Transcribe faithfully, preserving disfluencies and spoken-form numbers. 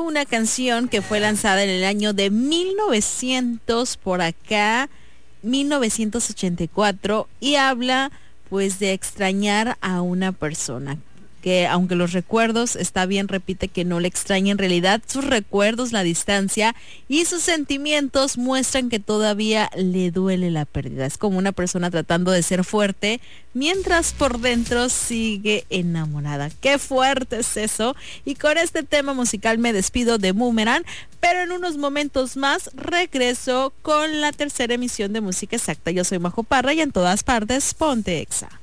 una canción que fue lanzada en el año de mil novecientos por acá, mil novecientos ochenta y cuatro, y habla pues de extrañar a una persona que, aunque los recuerdos, está bien, repite que no le extraña, en realidad sus recuerdos, la distancia y sus sentimientos muestran que todavía le duele la pérdida. Es como una persona tratando de ser fuerte mientras por dentro sigue enamorada. ¡Qué fuerte es eso! Y con este tema musical me despido de Boomerang, pero en unos momentos más regreso con la tercera emisión de Música Exacta. Yo soy Majo Parra y en todas partes ponte Exa.